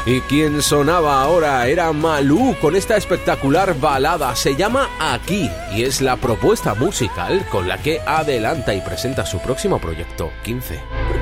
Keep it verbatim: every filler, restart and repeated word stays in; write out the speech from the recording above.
Y quien sonaba ahora era Malú con esta espectacular balada, se llama Aquí y es la propuesta musical con la que adelanta y presenta su próximo proyecto, quince.